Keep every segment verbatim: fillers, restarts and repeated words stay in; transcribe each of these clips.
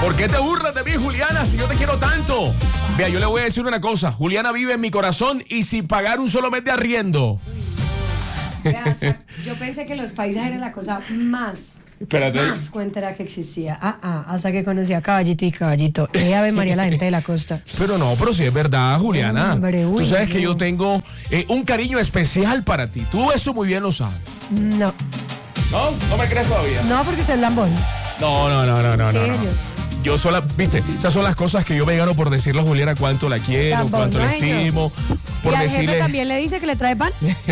¿Por qué te burlas de mí, Juliana, si yo te quiero tanto? Vea, yo le voy a decir una cosa. Juliana vive en mi corazón y sin pagar un solo mes de arriendo. Vea, yo pensé que los paisajes eran la cosa más... Espérate. Más cuenta que existía. Ah, ah, hasta que conocí a Caballito y Caballito. Ella Ave María, la gente de la costa. Pero no, pero sí es verdad, Juliana. Hombre, uy, Tú sabes no. que yo tengo eh, un cariño especial para ti. Tú eso muy bien lo sabes. No. ¿No? ¿No me crees todavía? No, porque usted es lambón. No, no, no, no, no. Sí, no, no. señor. Yo sola, viste, esas son las cosas que yo me gano por decirle a Juliana cuánto la quiero, Tampoco, cuánto no, la señor. estimo. Por ¿Y al decirle... jefe también le dice que le trae pan?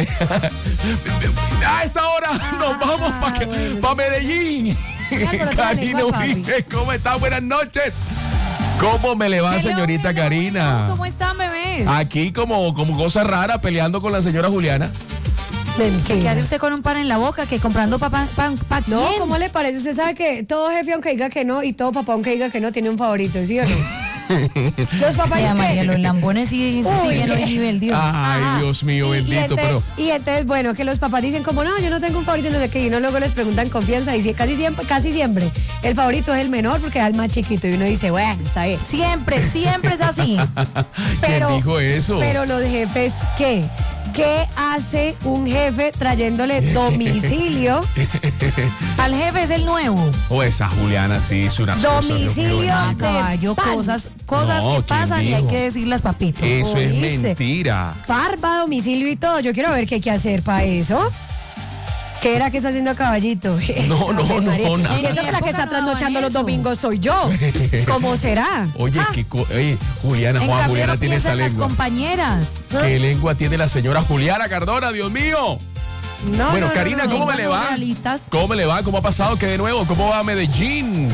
A esta hora Ah, nos vamos para bueno. pa Medellín. Alborotar la Karina lengua, papi. Uribe, ¿cómo está? Buenas noches. ¿Cómo me le va, Hello, señorita hello, Karina? hello. ¿Cómo están, bebés? Aquí como, como cosa rara peleando con la señora Juliana. ¿Qué, Mentira. qué hace usted con un pan en la boca? ¿Que comprando pan pan, pa No, quién? ¿cómo le parece? Usted sabe que todo jefe aunque diga que no y todo papá aunque diga que no tiene un favorito, ¿sí o no? Los papás Mira, es María, que... los lambones sí siguen hoy nivel, Dios. Ay, Ajá. Dios mío, Y- y bendito, entonces- pero... Y entonces, bueno, que los papás dicen como, no, yo no tengo un favorito, no sé qué, y uno luego les preguntan confianza, y si- casi siempre, casi siempre, el favorito es el menor porque es el más chiquito, y uno dice, bueno, está bien. Siempre, siempre es así. Pero, ¿Quién dijo eso? Pero los jefes, ¿qué? ¿Qué hace un jefe trayéndole domicilio? Al jefe es el nuevo. O esa Juliana sí es una cosa, Domicilio. Dios mío. Ah, de caballo, pan. cosas, cosas No, que ¿quién pasan y hay dijo? que decirlas, papito. Eso es Oíste. mentira. Barba, domicilio y todo. Yo quiero ver qué hay que hacer para eso. ¿Qué era que está haciendo Caballito? No, no, Ave no, María. nada. Y eso que la que está En mi época no trasnochando daban los eso. domingos soy yo. ¿Cómo será? Oye, Ah, qué co- oye, Juliana, En Juan, cambio, Juliana no tiene esa piensan las lengua. compañeras. ¿Qué lengua tiene la señora Juliana Cardona, Dios mío? no, Bueno, no, no, Karina, no, no. ¿cómo me lenguas le no va? realistas. ¿Cómo me le va? ¿Cómo ha pasado? ¿Qué de nuevo? ¿Cómo va Medellín?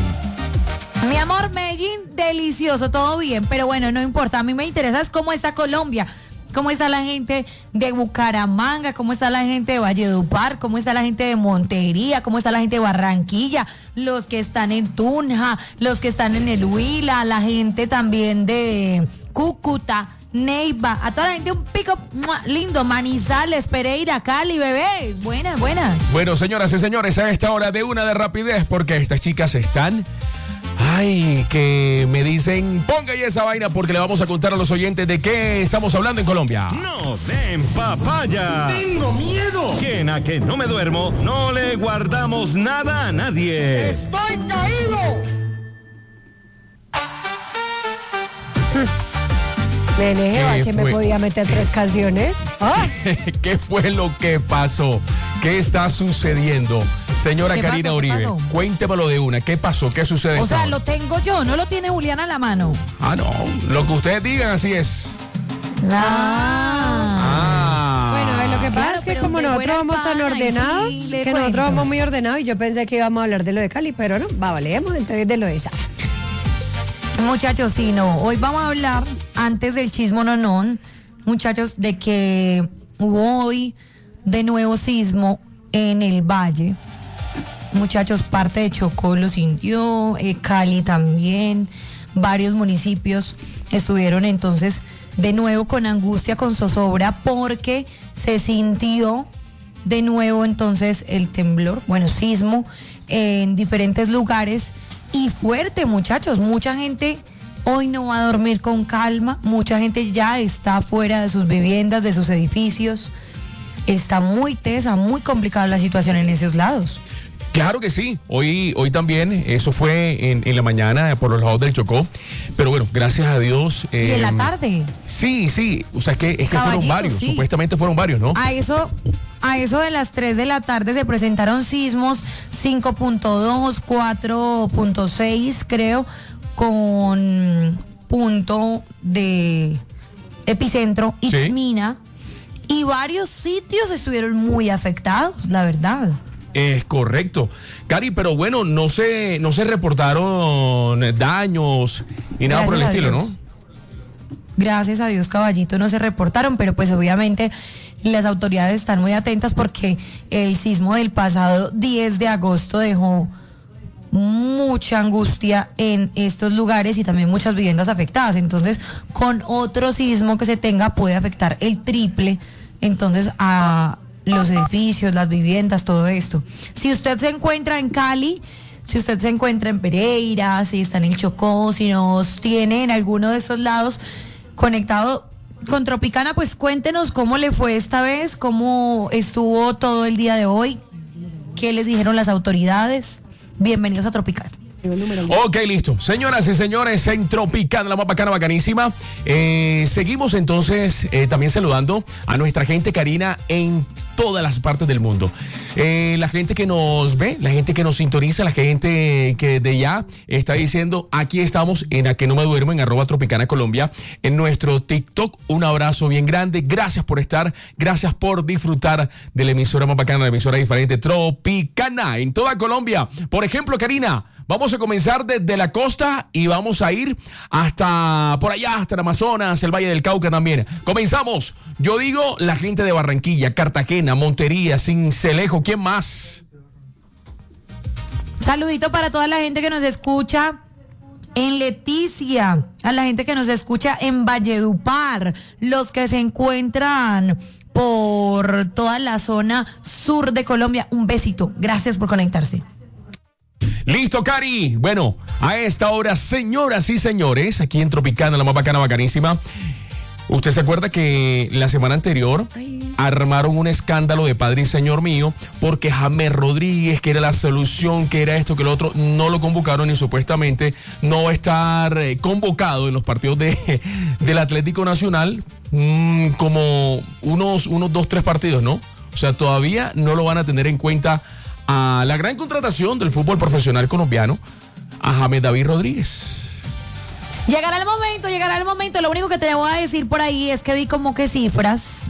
Mi amor, Medellín, delicioso, todo bien, pero bueno, no importa. A mí me interesa es cómo está Colombia, cómo está la gente de Bucaramanga, cómo está la gente de Valledupar, cómo está la gente de Montería, cómo está la gente de Barranquilla, los que están en Tunja, los que están en el Huila, la gente también de Cúcuta, Neiva, a toda la gente un pico ¡mua! Lindo, Manizales, Pereira, Cali, bebés, buenas, buenas. Bueno, señoras y señores, a esta hora de una de rapidez, porque estas chicas están... Ay, que me dicen, ponga ahí esa vaina porque le vamos a contar a los oyentes de qué estamos hablando en Colombia. No den papaya. ¡Tengo miedo! Que en a que no me duermo, no le guardamos nada a nadie. ¡Estoy caído! Nene, ¿Qué Bache me fue? podía meter tres canciones. ¡Ah! ¿Qué fue lo que pasó? ¿Qué está sucediendo? Señora ¿Qué Karina pasó? ¿Qué Uribe, pasó? cuéntemelo de una. ¿Qué pasó? ¿Qué sucede? O esta sea, hora? lo tengo yo, no lo tiene Juliana a la mano. Ah, no. Lo que ustedes digan, así es. Ah. Ah. Bueno, es lo que pasa Claro, es que pero como donde nosotros fuera el vamos tan pan, ahí ordenados, sí le que nosotros cuento. vamos muy ordenados y yo pensé que íbamos a hablar de lo de Cali, pero no, va, leemos entonces de lo de Sara. Muchachos, sí, no. Hoy vamos a hablar, antes del chismo nonón, muchachos, de que hubo hoy de nuevo sismo en el Valle. Muchachos, parte de Chocó lo sintió, eh, Cali también, varios municipios estuvieron entonces de nuevo con angustia, con zozobra, porque se sintió de nuevo entonces el temblor, bueno, sismo en diferentes lugares y fuerte, muchachos. Mucha gente hoy no va a dormir con calma, mucha gente ya está fuera de sus viviendas, de sus edificios. Está muy tesa, muy complicada la situación en esos lados. Claro que sí, hoy, hoy también, eso fue en, en la mañana por los lados del Chocó, pero bueno, gracias a Dios. Y en la eh, tarde, Sí, sí, o sea, es que, es que fueron Caballito, varios, sí. supuestamente fueron varios, ¿no? a eso, a eso de las tres de la tarde se presentaron sismos cinco punto dos, cuatro punto seis, creo, con punto de epicentro, Sí. Ixmina, y varios sitios estuvieron muy afectados, la verdad. Es correcto. Cari, pero bueno, no se, no se reportaron daños y nada por el Gracias a estilo, Dios. ¿no? Gracias a Dios, Caballito, no se reportaron, pero pues obviamente las autoridades están muy atentas porque el sismo del pasado diez de agosto dejó mucha angustia en estos lugares y también muchas viviendas afectadas. Entonces, con otro sismo que se tenga puede afectar el triple, entonces, a los edificios, las viviendas, todo esto. Si usted se encuentra en Cali, Si usted se encuentra en Pereira, si está en el Chocó, si nos tiene en alguno de esos lados conectado con Tropicana, pues cuéntenos cómo le fue esta vez, cómo estuvo todo el día de hoy, qué les dijeron las autoridades. Bienvenidos a Tropicana. Ok, listo. Señoras y señores, en Tropicana, la más bacana, bacanísima. Eh, seguimos entonces eh, también saludando a nuestra gente Karina en todas las partes del mundo. Eh, la gente que nos ve, la gente que nos sintoniza, la gente que de ya está diciendo, aquí estamos en A Que No Me Duermo, en arroba Tropicana Colombia, en nuestro TikTok. Un abrazo bien grande. Gracias por estar, gracias por disfrutar de la emisora más bacana, la emisora diferente, Tropicana, en toda Colombia. Por ejemplo, Karina, vamos a comenzar desde la costa y vamos a ir hasta por allá, hasta el Amazonas, el Valle del Cauca también. Comenzamos. Yo digo la gente de Barranquilla, Cartagena, Montería, Sincelejo. ¿Quién más? Saludito para toda la gente que nos escucha en Leticia, a la gente que nos escucha en Valledupar, los que se encuentran por toda la zona sur de Colombia. Un besito. Gracias por conectarse. Listo, Cari. Bueno, a esta hora, señoras y señores, aquí en Tropicana, la más bacana, bacanísima. ¿Usted se acuerda que la semana anterior armaron un escándalo de Padre y Señor Mío porque James Rodríguez, que era la solución, que era esto, que lo otro, no lo convocaron y supuestamente no va a estar eh, convocado en los partidos de, del Atlético Nacional mmm, como unos, unos dos, tres partidos, ¿no? O sea, todavía no lo van a tener en cuenta a la gran contratación del fútbol profesional colombiano, a James David Rodríguez. Llegará el momento, llegará el momento. Lo único que te voy a decir por ahí es que vi como que cifras.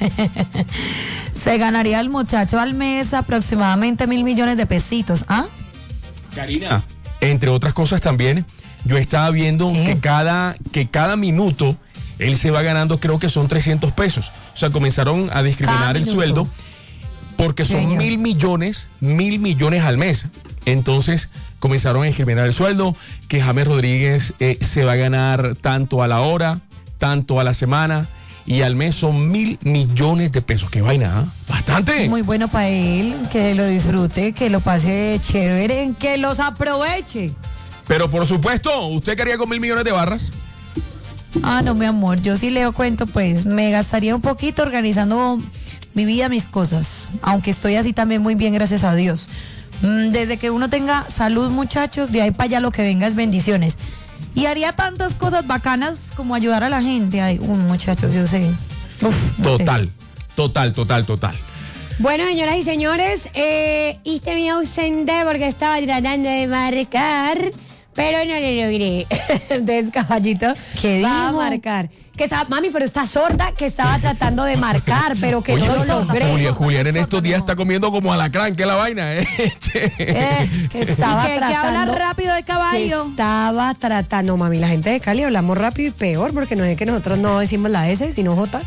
Se ganaría el muchacho al mes aproximadamente mil millones de pesitos. ¿Ah? Karina, entre otras cosas también, yo estaba viendo ¿Qué? que cada, que cada minuto él se va ganando, creo que son trescientos pesos. O sea, comenzaron a discriminar Cada el minuto. sueldo porque son Señor. mil millones, mil millones al mes. Entonces comenzaron a discriminar el sueldo, que James Rodríguez eh, se va a ganar tanto a la hora, tanto a la semana, y al mes son mil millones de pesos. Qué vaina, ¿eh? Bastante. Muy bueno para él, que lo disfrute, que lo pase chévere, que los aproveche. Pero por supuesto, ¿usted qué haría con mil millones de barras? Ah, no, mi amor, yo sí leo cuento, pues me gastaría un poquito organizando mi vida, mis cosas, aunque estoy así también muy bien, gracias a Dios. Desde que uno tenga salud, muchachos, de ahí para allá lo que venga es bendiciones. Y haría tantas cosas bacanas como ayudar a la gente. Ay, un muchachos, yo sé. Uf, no Total, total, total, total. Bueno, señoras y señores, eh, hice mi ausente porque estaba tratando de marcar, pero no lo logré. Entonces, caballito, ¿Qué va a dijo? marcar. Que estaba, mami, pero está sorda, que estaba tratando de marcar, pero que Oye, no lo logré. Julia, Julián en sorda, estos días no. está comiendo como alacrán, que es la vaina, ¿eh? Che. Eh, Que estaba y que, que tratando. habla rápido de Que caballo. estaba tratando, mami, la gente de Cali hablamos rápido y peor, porque no es que nosotros no decimos la S, sino J.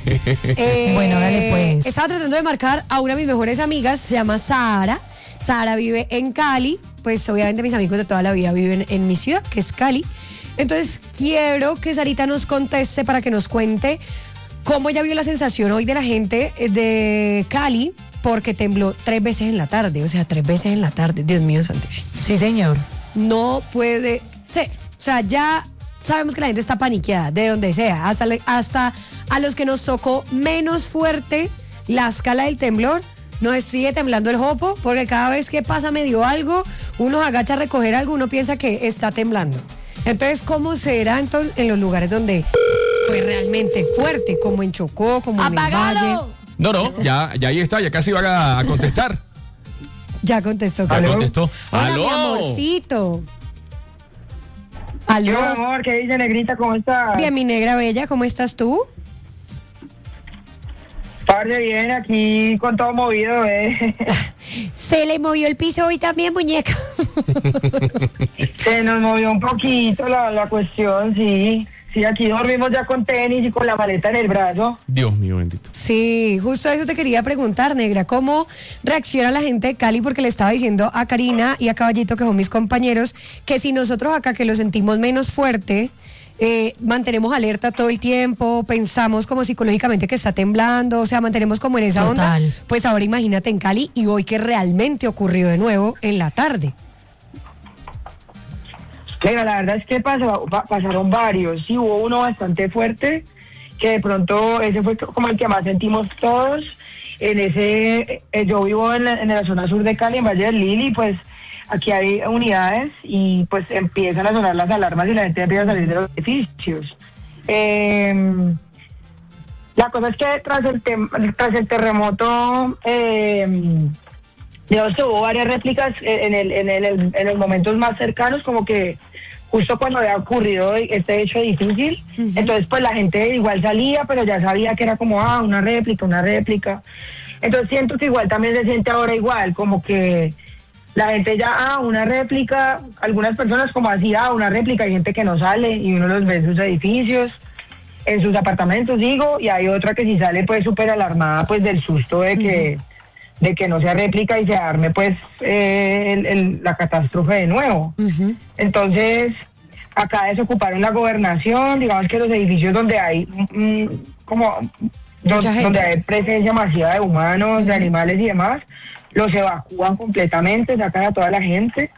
Eh, Bueno, dale, pues. Estaba tratando de marcar a una de mis mejores amigas, se llama Sara. Sara vive en Cali, pues obviamente mis amigos de toda la vida viven en mi ciudad, que es Cali. Entonces quiero que Sarita nos conteste para que nos cuente cómo ella vio la sensación hoy de la gente de Cali, porque tembló tres veces en la tarde, o sea, tres veces en la tarde, Dios mío santísimo. Sí, señor. No puede ser. O sea, ya sabemos que la gente está paniqueada, de donde sea, hasta, le- hasta a los que nos tocó menos fuerte la escala del temblor, nos sigue temblando el jopo, porque cada vez que pasa medio algo, uno agacha a recoger algo, uno piensa que está temblando. Entonces, ¿cómo será entonces en los lugares donde fue realmente fuerte, como en Chocó, como en el Valle? ¡Apágalo! No, no, ya, ya ahí está, ya casi va a, a contestar. Ya contestó. Ya Carlos. contestó. Hola, ¡Aló! mi amorcito. ¿Qué ¿Aló? amor? ¿Qué dice, negrita? ¿Cómo estás? Bien, mi negra bella, ¿cómo estás tú? Parce, bien, aquí con todo movido, ¿eh? Se le movió el piso hoy también, muñeca. Se nos movió un poquito la, la cuestión, sí. Sí, aquí dormimos ya con tenis y con la maleta en el brazo. Dios mío, bendito. Sí, justo eso te quería preguntar, negra. ¿Cómo reacciona la gente de Cali? Porque le estaba diciendo a Karina y a Caballito, que son mis compañeros, que si nosotros acá que lo sentimos menos fuerte, eh, mantenemos alerta todo el tiempo, pensamos como psicológicamente que está temblando, o sea, mantenemos como en esa Total. onda. Pues ahora imagínate en Cali y hoy que realmente ocurrió de nuevo en la tarde. Negra, la verdad es que pasó, pa- pasaron varios. Sí, hubo uno bastante fuerte, que de pronto ese fue como el que más sentimos todos. En ese, eh, yo vivo en la, en la zona sur de Cali, en Valle del Lili, pues aquí hay unidades y pues empiezan a sonar las alarmas y la gente empieza a salir de los edificios. Eh, la cosa es que tras el, tem- tras el terremoto, eh, digamos que hubo varias réplicas en, el, en, el, en los momentos más cercanos, como que justo cuando había ocurrido este hecho difícil. Uh-huh. Entonces pues la gente igual salía, pero ya sabía que era como, ah, una réplica, una réplica. Entonces siento que igual también se siente ahora igual, como que la gente ya, ah, una réplica, algunas personas como así, ah, una réplica, hay gente que no sale y uno los ve en sus edificios, en sus apartamentos, digo, y hay otra que si sale pues súper alarmada pues del susto de que, uh-huh. de que no sea réplica y se arme pues eh, el, el, la catástrofe de nuevo. Uh-huh. Entonces, acá desocuparon la gobernación, digamos que los edificios donde hay mm, como donde, donde hay presencia masiva de humanos, uh-huh. de animales y demás, los evacúan completamente, sacan a toda la gente.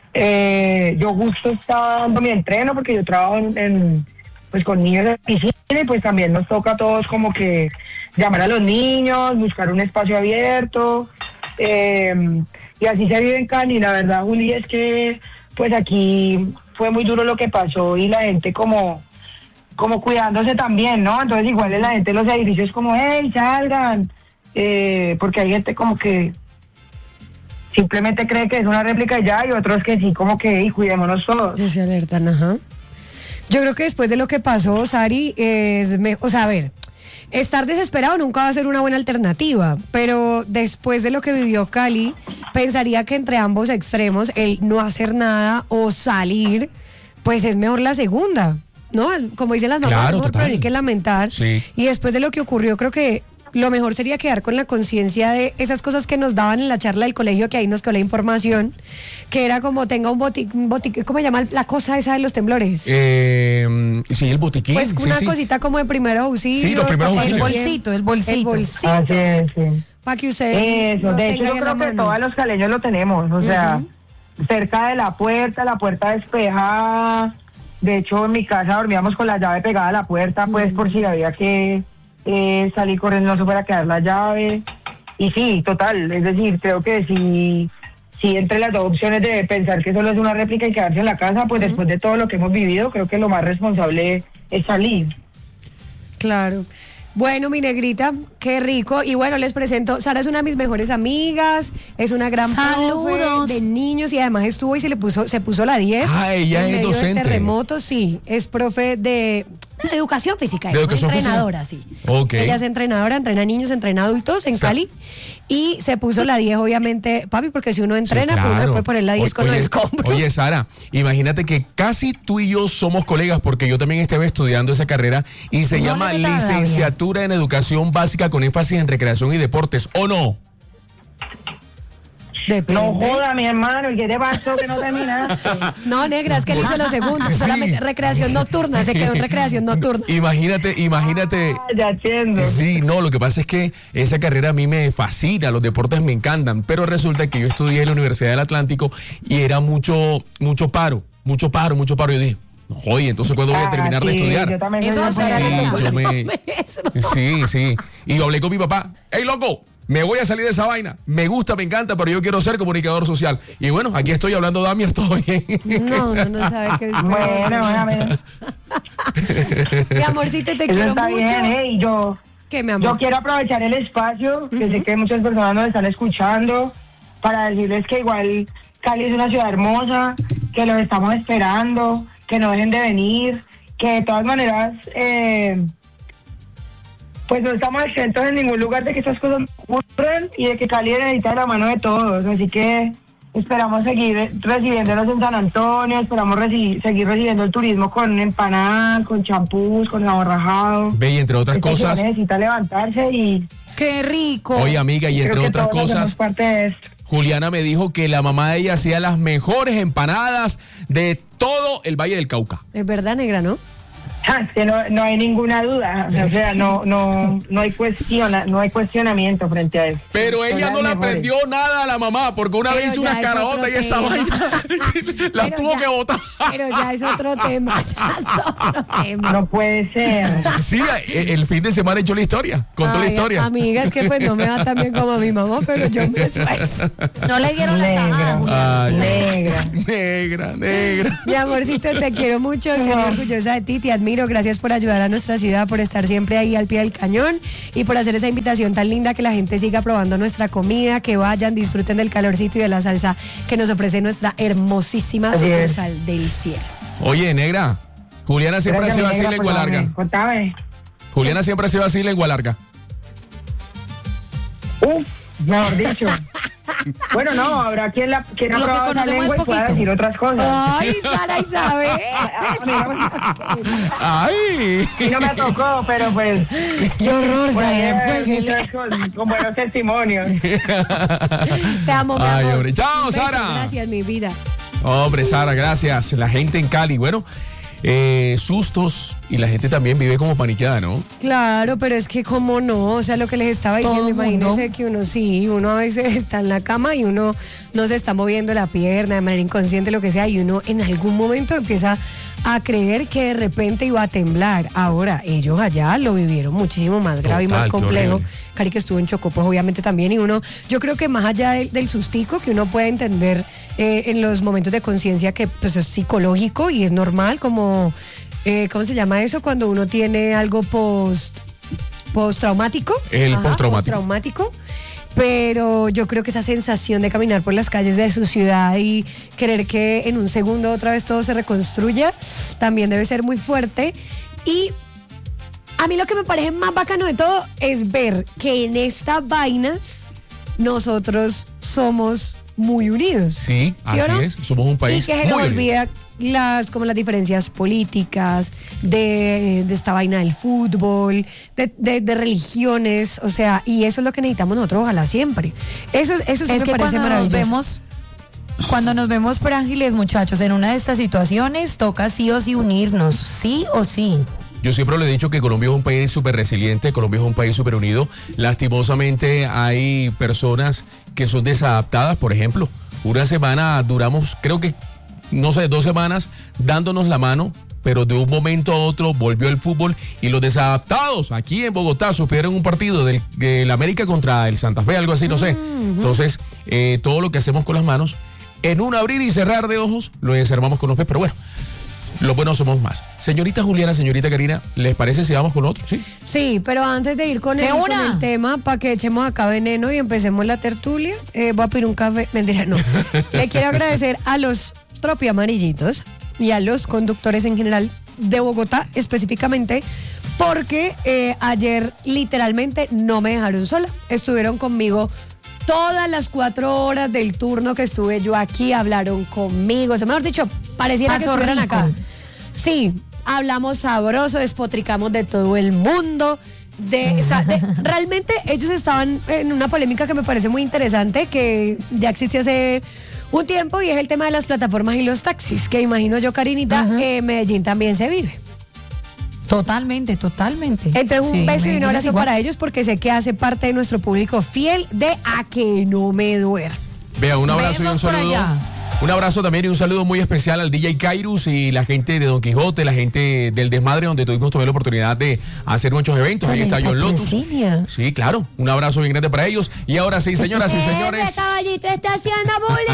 Eh, yo justo estaba dando mi entreno porque yo trabajo en, en pues con niños de piscina y pues también nos toca a todos como que llamar a los niños, buscar un espacio abierto, eh, y así se vive en Cali. La verdad, Juli, es que pues aquí fue muy duro lo que pasó y la gente como como cuidándose también, ¿no? Entonces igual la gente en los edificios como, hey, salgan, eh, porque hay gente como que simplemente cree que es una réplica y ya, y otros que sí, como que, y cuidémonos todos. Se alertan, ajá. Yo creo que después de lo que pasó, Sari, es me, o sea, a ver, estar desesperado nunca va a ser una buena alternativa, pero después de lo que vivió Cali, pensaría que entre ambos extremos, el no hacer nada o salir, pues es mejor la segunda, ¿no? Como dicen las mamás, claro, mejor prevenir que lamentar. Sí. Y después de lo que ocurrió, creo que lo mejor sería quedar con la conciencia de esas cosas que nos daban en la charla del colegio, que ahí nos quedó la información, que era como tenga un botiquín, botic, ¿cómo se llama la cosa esa de los temblores? Eh, sí, el botiquín. Pues una sí, cosita sí. como de primeros auxilios. Sí, los primeros auxilios. El bolsito, el bolsito. El bolsito. Ah, sí, sí. Para que usted Eso, de hecho yo creo que todos los caleños lo tenemos, o sea, uh-huh. cerca de la puerta, la puerta despejada. De hecho en mi casa dormíamos con la llave pegada a la puerta, pues uh-huh. por si había que eh, salir corriendo, no se fuera a quedar la llave. Y sí, total, es decir, creo que si, si entre las dos opciones de pensar que solo es una réplica y quedarse en la casa, pues uh-huh. después de todo lo que hemos vivido, creo que lo más responsable es salir. Claro. Bueno, mi negrita, qué rico. Y bueno, les presento, Sara es una de mis mejores amigas, es una gran Saludos. profe de niños y además estuvo y se le puso, se puso la diez. Ah, ella en es medio docente. de terremotos, sí, es profe de educación física, de educación entrenadora, física. sí. Okay. Ella es entrenadora, entrena niños, entrena adultos en Sa- Cali. Y se puso la diez, obviamente, papi, porque si uno entrena, Sí, pues uno claro. puede poner la diez O- con los oye, escombros. Oye, Sara, imagínate que casi tú y yo somos colegas porque yo también estaba estudiando esa carrera y se No llama le metas rabia. licenciatura en educación básica con énfasis en recreación y deportes, ¿o no? Depende. No joda, mi hermano, el que te pasó que no termina. No, negra, es que él hizo lo segundo, Sí. solamente recreación nocturna, se quedó en recreación nocturna. Imagínate, imagínate. Ah, ya entiendo. Sí, no, lo que pasa es que esa carrera a mí me fascina, los deportes me encantan, pero resulta que yo estudié en la Universidad del Atlántico y era mucho, mucho paro, mucho paro, mucho paro. Y dije, no, oye, entonces ¿cuándo voy a Ah, terminar sí, de estudiar? yo también Eso soy sí, de Sí, yo me- Eso. sí, sí. Y yo hablé con mi papá, hey, loco, me voy a salir de esa vaina. Me gusta, me encanta, pero yo quiero ser comunicador social. Y bueno, aquí estoy hablando de Damier, todo bien. No, no, no sabe qué es. Bueno, bueno, bueno. Mi amorcito, te Eso quiero está mucho. bien, ¿eh? Y yo, ¿Qué, mi amor? yo quiero aprovechar el espacio, que sé que muchas personas nos están escuchando, para decirles que igual Cali es una ciudad hermosa, que los estamos esperando, que no dejen de venir, que de todas maneras, eh, pues no estamos exentos en ningún lugar de que estas cosas ocurran y de que Cali necesita la mano de todos. Así que esperamos seguir recibiéndonos en San Antonio, esperamos reci- seguir recibiendo el turismo con empanadas, con champús, con aborrajado. Ve, y entre otras Esta ciudad cosas, necesita levantarse y Qué rico. oye, amiga, y creo entre que otras todos hacemos cosas, parte de esto. Juliana me dijo que la mamá de ella hacía las mejores empanadas de todo el Valle del Cauca. Es verdad, negra, ¿no? Ah, es que no, no hay ninguna duda, o sea, no, no, no hay cuestión, no hay cuestionamiento frente a eso. Pero Son ella las no le mejores. aprendió nada a la mamá, porque una Pero vez hizo ya unas es caraotas otro y esa tema. vaina la Pero tuvo ya- que botar. Pero ya es otro tema, ya es otro tema. No puede ser. Sí, eh, el fin de semana echó la historia, contó la Ay, historia. Amiga, es que pues no me va tan bien como a mi mamá, pero yo me esfuerzo. No le dieron las tajadas, Julián. Ay, Negra. negra, negra. Mi amorcito, te quiero mucho, estoy muy orgullosa de ti, te admiro, gracias por ayudar a nuestra ciudad, por estar siempre ahí al pie del cañón y por hacer esa invitación tan linda que la gente siga probando nuestra comida, que vayan, disfruten del calorcito y de la salsa que nos ofrece nuestra hermosísima Así es. sucursal del cielo. Oye, negra, Juliana siempre ha Gracias, sido mi así negra, lengua por larga. darme. Contame. Juliana siempre ha sido así lengua larga. Uf, mejor dicho. Bueno, no, habrá quien, la, quien ha Lo que probado la conocemos lengua es y pueda poquito. decir otras cosas. Ay, Sara Isabel. Ay. Y no me tocó, pero pues Qué horror, por ahí Sara. hay Pues, muchos con, con buenos testimonios. te amo, mi Ay, amor. hombre. Chao, Un beso, Sara. Gracias, mi vida. Hombre, Sara, gracias. La gente en Cali, bueno, eh, sustos y la gente también vive como paniqueada, ¿no? Claro, pero es que cómo no, o sea, lo que les estaba Todo diciendo, el mundo. imagínense que uno sí, uno a veces está en la cama y uno no se está moviendo la pierna de manera inconsciente, lo que sea, y uno en algún momento empieza a creer que de repente iba a temblar. Ahora, ellos allá lo vivieron muchísimo más grave y Total, más qué complejo. horrible. Cari, que estuvo en Chocó, pues obviamente también, y uno, yo creo que más allá del, del sustico que uno puede entender eh, en los momentos de conciencia que pues es psicológico y es normal, como, eh, ¿cómo se llama eso? Cuando uno tiene algo post postraumático. El postraumático. Postraumático. Pero yo creo que esa sensación de caminar por las calles de su ciudad y querer que en un segundo otra vez todo se reconstruya, también debe ser muy fuerte. Y a mí lo que me parece más bacano de todo es ver que en estas vainas nosotros somos muy unidos. Sí, ¿Sí o así no? es. Somos un país Y que se nos muy unido. olvida las, como las diferencias políticas, de, de esta vaina del fútbol, de, de- de religiones, o sea, y eso es lo que necesitamos nosotros, ojalá siempre. Eso, eso sí Es me que parece cuando nos maravilloso. vemos, cuando nos vemos frágiles, muchachos, en una de estas situaciones, toca sí o sí unirnos, sí o sí. Yo siempre le he dicho que Colombia es un país súper resiliente, Colombia es un país súper unido. Lastimosamente hay personas que son desadaptadas, por ejemplo. Una semana duramos, creo que, no sé, dos semanas dándonos la mano, pero de un momento a otro volvió el fútbol y los desadaptados aquí en Bogotá sufrieron un partido del, del América contra el Santa Fe, algo así, no sé. Entonces, eh, todo lo que hacemos con las manos, en un abrir y cerrar de ojos, lo desarmamos con los pies, pero bueno. Los buenos somos más. Señorita Juliana, señorita Karina, ¿les parece si vamos con otro? Sí. Sí, pero antes de ir con ¿De el, con una? el tema, para que echemos acá veneno y empecemos la tertulia, eh, voy a pedir un café. Mentira, no. Le quiero agradecer a los Tropi Amarillitos y a los conductores en general de Bogotá específicamente, porque eh, ayer literalmente no me dejaron sola. Estuvieron conmigo todas las cuatro horas del turno que estuve yo aquí, hablaron conmigo. O sea, mejor dicho, pareciera que Pasó estuvieran rico. acá. Sí, hablamos sabroso, despotricamos de todo el mundo. De, esa- de- realmente ellos estaban en una polémica que me parece muy interesante, que ya existe hace un tiempo, y es el tema de las plataformas y los taxis, que imagino yo, Karinita, Ujú. en Medellín también se vive. Totalmente, totalmente. Entonces un Sí, beso y un Medellín es abrazo igual. para ellos, porque sé que hace parte de nuestro público fiel de A Que No Me Duermo. Vea, un abrazo y un Besos por saludo. allá. Un abrazo también y un saludo muy especial al D J Kairos y la gente de Don Quijote, la gente del Desmadre, donde tuvimos también la oportunidad de hacer muchos eventos. Ahí Con está el John Lotus. patrocinio. Sí, claro. Un abrazo bien grande para ellos. Y ahora sí, señoras y señores. ¡Ese caballito está haciendo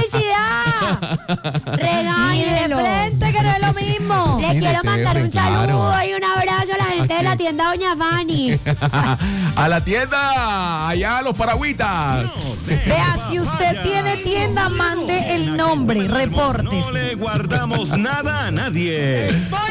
publicidad! ¡Regáñele de Mírelo. frente, que no es lo mismo! Sí, Le de quiero T V, mandar un claro. saludo y un abrazo a la gente de la Aquí. tienda Doña Fanny. A la tienda, allá a los paragüitas. Vea, si usted tiene tienda, mande el nombre, reportes. No le guardamos nada a nadie.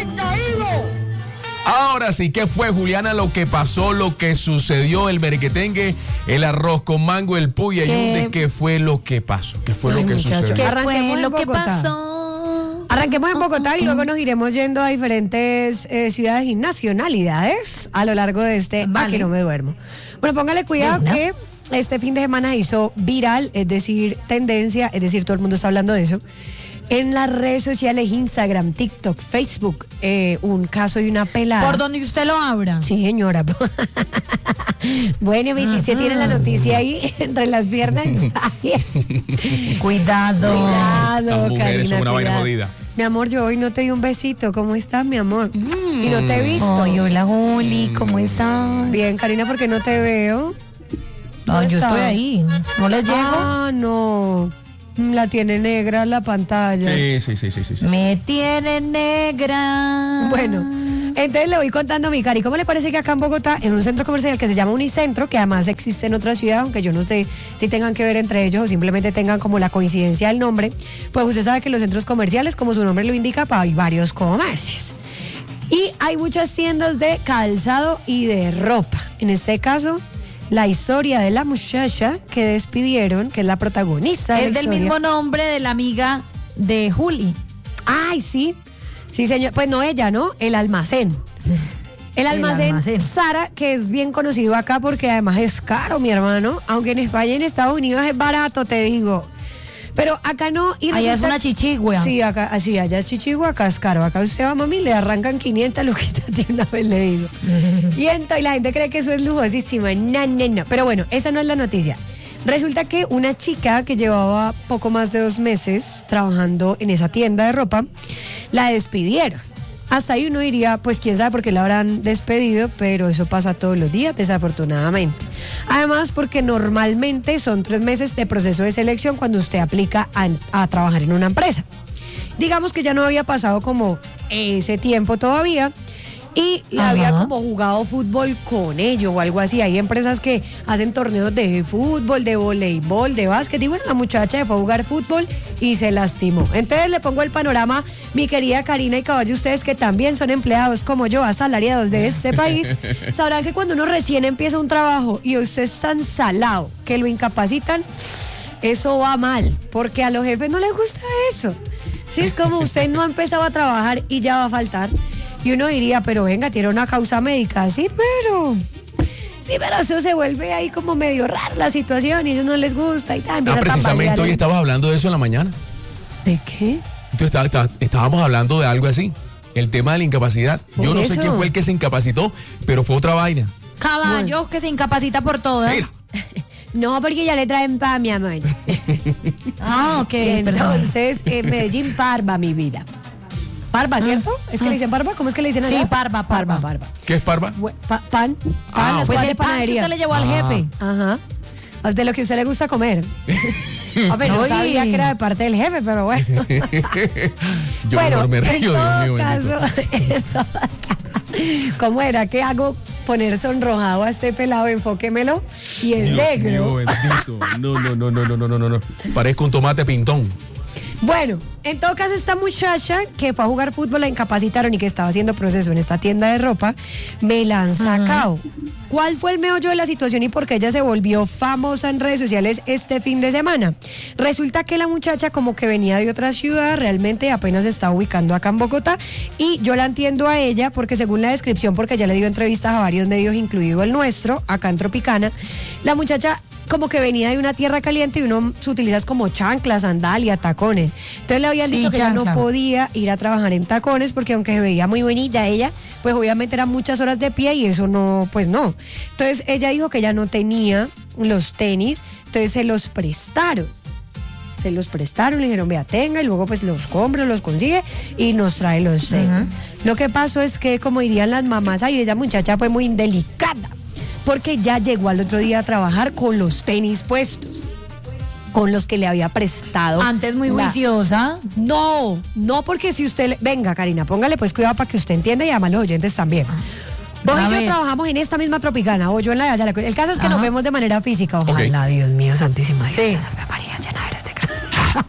Ahora sí, ¿qué fue, Juliana? Lo que pasó, lo que sucedió, el merequetengue, el arroz con mango, el puya y ¿Qué? ¿qué fue lo que pasó? ¿Qué fue Ay, lo que muchacho, sucedió? ¿Qué Arranquemos fue en lo que Bogotá. pasó? Arranquemos en Bogotá y luego nos iremos yendo a diferentes eh, ciudades y nacionalidades a lo largo de este Vale. A Que No Me Duermo. Bueno, póngale cuidado Bueno. que este fin de semana hizo viral, es decir, tendencia, es decir, todo el mundo está hablando de eso. en las redes sociales, Instagram, TikTok, Facebook, eh, un caso y una pelada. Por donde usted lo abra. Sí, señora. Bueno, mi si usted tiene la noticia ahí entre las piernas. Cuidado. Cuidado, Las mujeres Karina, son una vaina cuidado. jodida. Mi amor, yo hoy no te di un besito. ¿Cómo estás, mi amor? Y no te he visto. Ay, hola, Juli, ¿cómo estás? Bien, Karina, porque no te veo. No, ¿Dónde yo estás? estoy ahí. ¿No les llego? Ah, no. La tiene negra la pantalla. Sí, sí, sí, sí, sí, sí. Me tiene negra. Bueno, entonces le voy contando a mi Cari. ¿Cómo le parece que acá en Bogotá, en un centro comercial que se llama Unicentro, que además existe en otra ciudad, aunque yo no sé si tengan que ver entre ellos o simplemente tengan como la coincidencia del nombre, pues usted sabe que los centros comerciales, como su nombre lo indica, pues hay varios comercios. Y hay muchas tiendas de calzado y de ropa. En este caso, la historia de la muchacha que despidieron, que es la protagonista de Es la del historia. mismo nombre de la amiga de Juli. Ay, sí. Sí, señor. Pues no ella, ¿no? El almacén. El almacén, almacén. Sara, que es bien conocido acá porque además es caro, mi hermano. Aunque en España y en Estados Unidos es barato, te digo. Pero acá no. Y Allá es resulta- una chichigua. Sí, acá, así, allá es chichigua, acá es caro. Acá usted va, mami, le arrancan quinientas luquitas de una vez, le digo. Y entonces la gente cree que eso es lujosísimo. No, no, no. Pero bueno, esa no es la noticia. Resulta que una chica que llevaba poco más de dos meses trabajando en esa tienda de ropa, la despidieron. Hasta ahí uno diría, pues quién sabe por qué la habrán despedido, pero eso pasa todos los días, desafortunadamente. Además, porque normalmente son tres meses de proceso de selección cuando usted aplica a, a trabajar en una empresa. Digamos que ya no había pasado como ese tiempo todavía y la Ajá. había como jugado fútbol con ello o algo así. Hay empresas que hacen torneos de fútbol, de voleibol, de básquet. Y bueno, la muchacha fue a jugar fútbol y se lastimó. Entonces le pongo el panorama, mi querida Karina y Caballo, ustedes que también son empleados como yo, asalariados de este país, sabrán que cuando uno recién empieza un trabajo y usted es tan salado que lo incapacitan, eso va mal, porque a los jefes no les gusta eso. Sí, es como usted no ha empezado a trabajar y ya va a faltar. Y uno diría, pero venga, tiene una causa médica. Sí, pero... Sí, pero eso se vuelve ahí como medio raro la situación y a ellos no les gusta y tal. Ah, empieza a precisamente tambalear hoy el- estabas hablando de eso en la mañana. ¿De qué? Entonces está- está- estábamos hablando de algo así. El tema de la incapacidad. Yo Por no sé eso. quién fue el que se incapacitó, pero fue otra vaina. Caballo que se incapacita por todas. Mira. No, porque ya le traen pa, mi amor. Ah, ok, perdón. Entonces, en Medellín, parva, mi vida. Parva, ¿cierto? ¿Es que le dicen parva? ¿Cómo es que le dicen allá? Sí, parva, parva. Parva, parva. ¿Qué es parva? Bue- pa- pan, pan, Ah, las Pues cosas de el pan que panadería. usted le llevó al jefe. Ajá. De lo que a usted le gusta comer. Hombre, no Uy. sabía que era de parte del jefe, pero bueno. Yo bueno, mejor me en río, Dios todo mío, caso, bendito. en todo caso, ¿cómo era? ¿Qué hago? Poner sonrojado a este pelado, enfóquemelo. Y es Dios negro. mío, bendito. No, no, no, no, no, no, no, no, no. Parezco un tomate pintón. Bueno, en todo caso, esta muchacha que fue a jugar fútbol, la incapacitaron y que estaba haciendo proceso en esta tienda de ropa, me la han sacado. ¿Cuál fue el meollo de la situación y por qué ella se volvió famosa en redes sociales este fin de semana? Resulta que la muchacha como que venía de otra ciudad, realmente apenas se está ubicando acá en Bogotá y yo la entiendo a ella porque según la descripción, porque ya le dio entrevistas a varios medios, incluido el nuestro, acá en Tropicana, la muchacha como que venía de una tierra caliente y uno se utiliza como chanclas, sandalias, tacones. Entonces le habían Sí, dicho que ella no chancla. podía ir a trabajar en tacones porque aunque se veía muy bonita ella, pues obviamente eran muchas horas de pie y eso no, pues no. Entonces ella dijo que ella no tenía los tenis, entonces se los prestaron. Se los prestaron, le dijeron, vea, tenga, y luego pues los compra, los consigue y nos trae los tenis. Lo que pasó es que, como dirían las mamás, ay, esa muchacha fue muy indelicada, porque ya llegó al otro día a trabajar con los tenis puestos, con los que le había prestado. Antes muy la- juiciosa. No, no, porque si usted... le- Venga, Karina, póngale pues cuidado para que usted entienda y además los oyentes también. Vos A y yo ver. trabajamos en esta misma Tropicana, o yo en la de allá. la- El caso es que Ajá. nos vemos de manera física. Ojalá, Dios mío, santísima. Dios, Sí. Santa María, llena eres de gracia.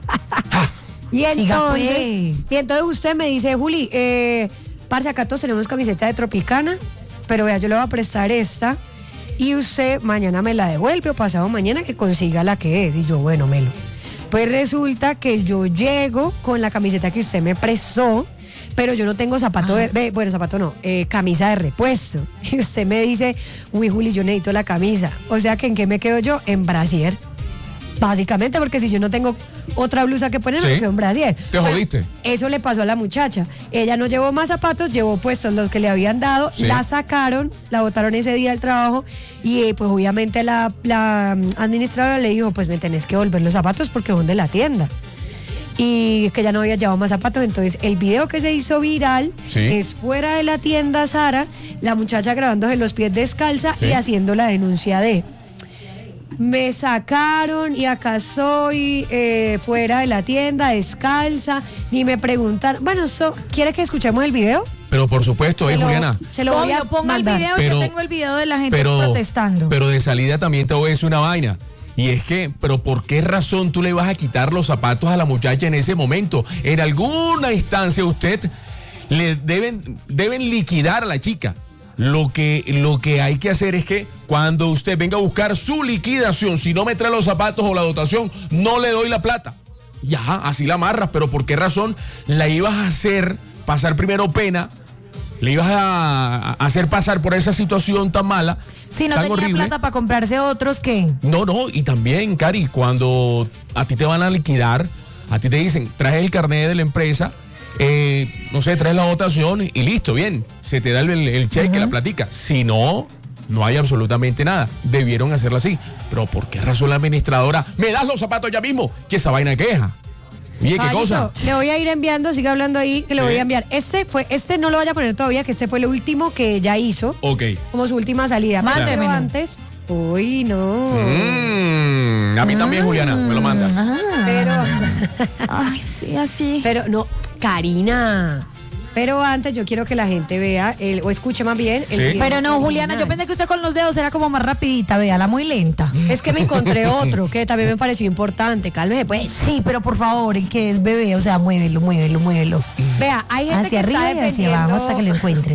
Y Siga, entonces, pues. y entonces usted me dice, Juli, eh, parce, acá todos tenemos camiseta de Tropicana, pero vea, yo le voy a prestar esta y usted mañana me la devuelve o pasado mañana que consiga la que es. Y yo, bueno, Melo. Pues resulta que yo llego con la camiseta que usted me prestó, pero yo no tengo zapato de, de- bueno, zapato no, eh, camisa de repuesto. Y usted me dice, uy, Juli, yo necesito la camisa. O sea que ¿en qué me quedo yo? En brasier. Básicamente, porque si yo no tengo otra blusa que poner, Sí. me quedo en brasier. Te jodiste. Eso le pasó a la muchacha. Ella no llevó más zapatos, llevó puestos los que le habían dado, Sí. la sacaron, la botaron ese día del trabajo y eh, pues obviamente la, la mm, administradora le dijo, pues me tenés que volver los zapatos porque son de la tienda. Y que ya no había llevado más zapatos, entonces el video que se hizo viral Sí. es fuera de la tienda Zara, la muchacha grabándose los pies descalza Sí. y haciendo la denuncia de... Me sacaron y acá soy eh, fuera de la tienda, descalza, ni me preguntaron. Bueno, so, ¿quiere que escuchemos el video? Pero por supuesto, Se eh, lo- Juliana. Se lo voy a Obvio, ponga el mandar. video, Pero- yo tengo el video de la gente Pero, protestando. pero de salida también te voy a decir una vaina. Y es que, pero ¿por qué razón tú le vas a quitar los zapatos a la muchacha en ese momento? En alguna instancia usted le deben, deben liquidar a la chica. Lo que, lo que hay que hacer es que cuando usted venga a buscar su liquidación, si no me trae los zapatos o la dotación, no le doy la plata. Ya, así la amarras, pero ¿por qué razón la ibas a hacer pasar primero pena? Le ibas a, a hacer pasar por esa situación tan mala, Si no tan tenía horrible. plata para comprarse otros, ¿qué? No, no, y también, Cari, cuando a ti te van a liquidar, a ti te dicen, traes el carnet de la empresa, eh, no sé, traes la dotación y listo, bien, se te da el, el cheque, la platica. Si no, no hay absolutamente nada. Debieron hacerlo así. Pero ¿por qué razón la administradora? ¿Me das los zapatos ya mismo? Que esa vaina queja. Oye, ¿qué Caballito, cosa? le voy a ir enviando, siga hablando ahí, que le Sí. voy a enviar. Este fue, este no lo vaya a poner todavía, que este fue el último que ella hizo, Ok. como su última salida. Pero Mándemelo. antes, uy, no. Mm, a mí también, Juliana, me lo mandas. Pero, Ay, sí, así. pero no, Karina. Pero antes yo quiero que la gente vea, el, o escuche más bien. El Sí. video Pero no, Juliana, yo original. pensé que usted con los dedos era como más rapidita, véala, muy lenta. Es que me encontré otro que también me pareció importante. Cálmese, pues. Sí, pero por favor, el que es bebé, o sea, muévelo, muévelo, muévelo. Vea, hay gente Hacia que arriba está y hacia abajo hasta que lo defendiendo. encuentres.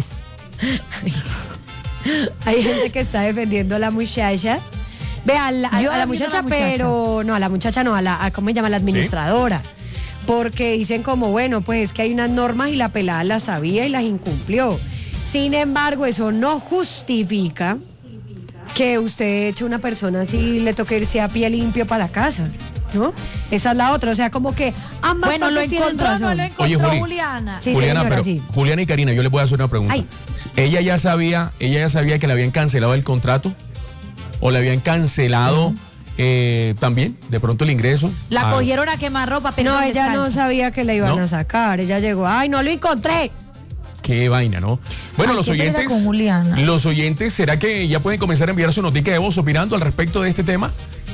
Hay gente que está defendiendo a la muchacha. Vea, a la, a Yo la defiendo muchacha, a la muchacha. pero no, a la muchacha no, a la, a, ¿cómo se llama? La administradora. Porque dicen como, bueno, pues es que hay unas normas y la pelada las sabía y las incumplió. Sin embargo, eso no justifica que usted eche a una persona así le toque irse a pie limpio para la casa, ¿no? Esa es la otra, o sea, como que ambas Bueno, lo partes tienen encontró, no razón. lo encontró, Oye, Juli. Juliana. Sí, Juliana, señora, pero sí. Juliana y Karina, yo les voy a hacer una pregunta. Ay. ¿Ella ya sabía, ella ya sabía que le habían cancelado el contrato? ¿O le habían cancelado eh, también, de pronto, el ingreso? La Ah, cogieron a quemar ropa, pero No, ella no sabía que la iban ¿No? a sacar. Ella llegó, ay, no lo encontré. Qué vaina, ¿no? Bueno, Ay, los qué pereza oyentes. con Juliana. Los oyentes, ¿será que ya pueden comenzar a enviar su notica de voz opinando al respecto de este tema?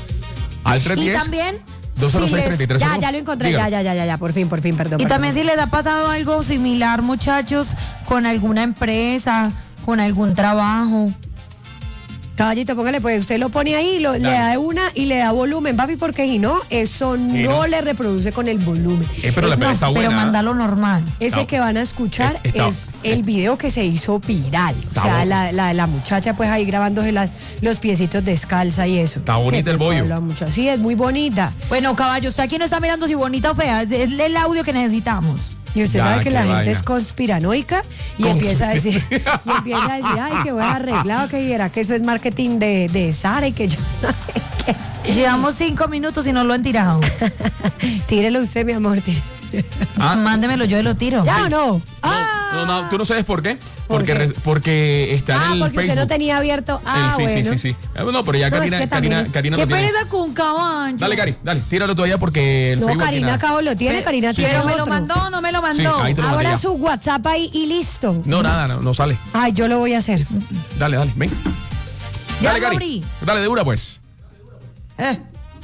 Al Y tres diez. también, dos cero si seis, les- treinta y tres Ya, cero dos. ya lo encontré, Dígalo. ya, ya, ya, ya, ya, por fin, por fin, perdón. y perdón. también si les ha pasado algo similar, muchachos, con alguna empresa, con algún trabajo. Caballito, póngale, pues usted lo pone ahí, lo- le Dale. da de una y le da volumen, papi, porque si no, eso no, no. le reproduce con el volumen. Eh, pero la Es- pera no, está pero buena. mándalo normal. Ese Está- que van a escuchar Eh, está- es el video que se hizo viral. O Está sea, bueno. la, la, la muchacha pues ahí grabándose las, los piecitos descalza y eso. Está bonita Qué el bollo. la muchacha. Sí, es muy bonita. Bueno, caballo, usted aquí no está mirando si bonita o fea, es, es el audio que necesitamos. Y usted Ya, sabe que qué la gente vaina. es conspiranoica y Conspi- empieza a decir, y empieza a decir, ay, que voy arreglado, que era que eso es marketing de, de Sara y que yo Llevamos cinco minutos y no lo han tirado. tírelo usted, mi amor, tire. Ah. Mándemelo, yo lo tiro. ¿Ya o no? No, Ah, no, no, ¿tú no sabes por qué? ¿Por Porque, qué? re- porque está ah en el porque usted no Facebook. tenía abierto. Ah, El- sí, bueno. sí, sí, sí. Eh, No, pero ya No, es Karina, que también- Karina, Karina ¿Qué lo tiene. pereza con caballo? Dale, Cari, dale, tíralo todavía porque el No, Facebook Karina tiene- Cabo lo tiene, Pe- Karina sí, tiene Pero me lo otro. mandó, no me lo mandó. ahí te lo mandé Abra ya. su WhatsApp ahí y listo. No, nada, no, no sale. Ay, yo lo voy a hacer. Dale, dale, ven. Ya Dale, lo Cari. abrí. Dale de una, pues. Eh.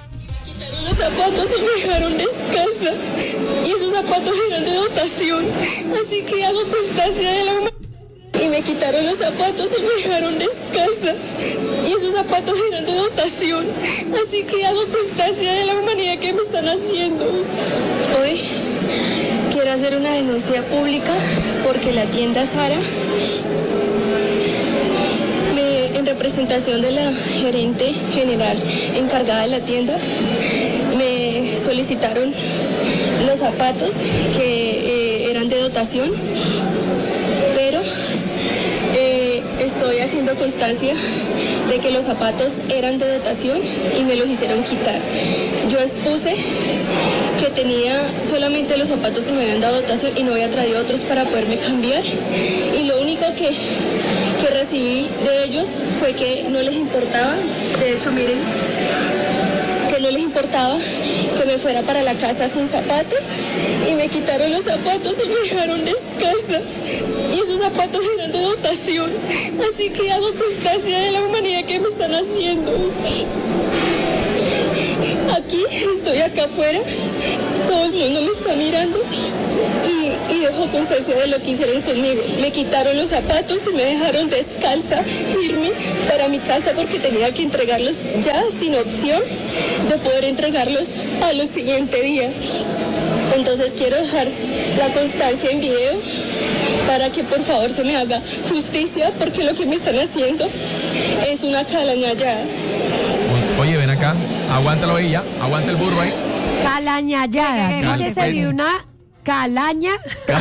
Los zapatos y me dejaron descalza y esos zapatos eran de dotación, así que hago constancia de la humanidad. Y me quitaron los zapatos y me dejaron descalza y esos zapatos eran de dotación, así que hago constancia de la humanidad que me están haciendo. Hoy quiero hacer una denuncia pública porque la tienda Zara, me- en representación de la gerente general encargada de la tienda, me solicitaron los zapatos que eh, eran de dotación, pero eh, estoy haciendo dando constancia de que los zapatos eran de dotación y me los hicieron quitar. Yo expuse que tenía solamente los zapatos que me habían dado dotación y no había traído otros para poderme cambiar. Y lo único que, que recibí de ellos fue que no les importaba, de hecho miren, que no les importaba que me fuera para la casa sin zapatos y me quitaron los zapatos y me dejaron descalza. Y esos zapatos eran de dotación, así que hago constancia de la humanidad que me están haciendo. Aquí, estoy acá afuera, todo el mundo me está mirando y, y dejo constancia de lo que hicieron conmigo. Me quitaron los zapatos y me dejaron descalza, irme para mi casa porque tenía que entregarlos ya sin opción de poder entregarlos a los siguientes días. Entonces quiero dejar la constancia en video para que por favor se me haga justicia porque lo que me están haciendo es una calañallada. Oye, ven acá, aguántalo ahí ya, aguanta el burro ahí. Calañallada. Dícese de una calaña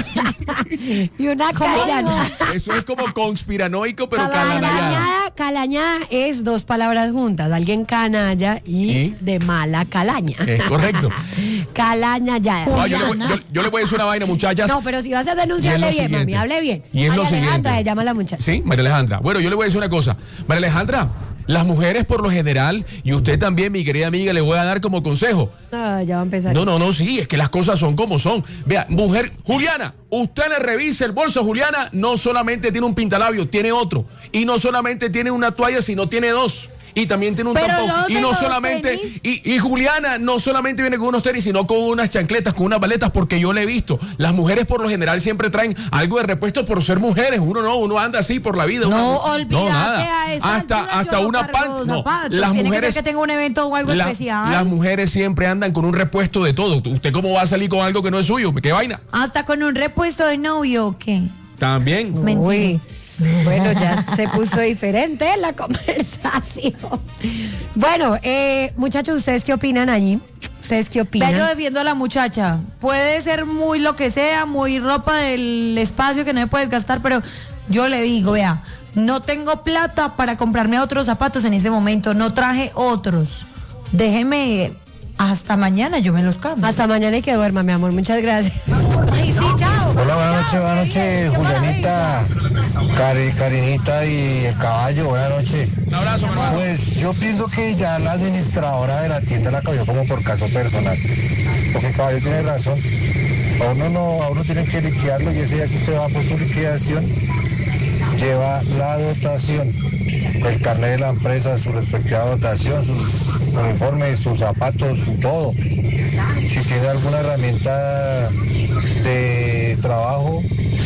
y una callana. Eso es como conspiranoico, pero Calañada, calañada. calañada es dos palabras juntas. Alguien canalla y, ¿Y? de mala calaña. Es correcto. Calañallada. No, yo, le voy, yo, yo le voy a decir una vaina, muchachas. No, pero si vas a denunciarle Y es lo bien, mami, siguiente. hable bien. Y es María lo Alejandra, siguiente. se llama la muchacha. Sí, María Alejandra. Bueno, yo le voy a decir una cosa. María Alejandra, las mujeres por lo general, y usted también, mi querida amiga, le voy a dar como consejo. Ah, ya va a empezar. No, no, no, sí, es que las cosas son como son. Vea, mujer, Juliana, usted le revisa el bolso, Juliana, no solamente tiene un pintalabio, tiene otro. Y no solamente tiene una toalla, sino tiene dos. Y también tiene un Pero tampón. no Y tengo no dos solamente, tenis. y, y Juliana no solamente viene con unos tenis, sino con unas chancletas, con unas baletas, porque yo le he visto. Las mujeres por lo general siempre traen algo de repuesto por ser mujeres. Uno no, uno anda así por la vida. No, uno- olvídate nada. a esta Hasta, altura hasta yo no una cargo pan. No, zapatos. las Tiene que mujeres. ser que tenga un evento o algo la- especial. Las mujeres siempre andan con un repuesto de todo. ¿Usted cómo va a salir con algo que no es suyo? ¿Qué vaina? Hasta con un repuesto de novio, ¿o qué? También. Mentira. Uy, bueno, ya se puso diferente la conversación. Bueno, eh, muchachos, ¿ustedes qué opinan allí? ¿Ustedes qué opinan? Pero yo defiendo a la muchacha. Puede ser muy lo que sea, muy ropa del espacio que no me puedes gastar, pero yo le digo, vea, no tengo plata para comprarme otros zapatos en ese momento, no traje otros. Déjeme hasta mañana, yo me los cambio. Hasta mañana y que duerma, mi amor. Muchas gracias. Ay, sí, chao. Hola, buenas noches, buenas noches, Julianita, Cari, Karinita y el caballo, buenas noches. Un abrazo, hermano. Pues yo pienso que ya la administradora de la tienda la cogió como por caso personal, porque el caballo tiene razón. A uno no, a uno tienen que liquidarlo y ese día que usted va por su liquidación, lleva la dotación, el carnet de la empresa, su respectiva dotación, sus uniformes, sus zapatos, su todo. Si tiene alguna herramienta de trabajo,